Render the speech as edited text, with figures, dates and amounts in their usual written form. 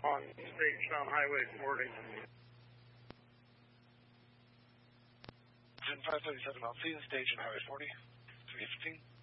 on State Sound Highway 40. Gen 537 on Season Station Highway 40, 315.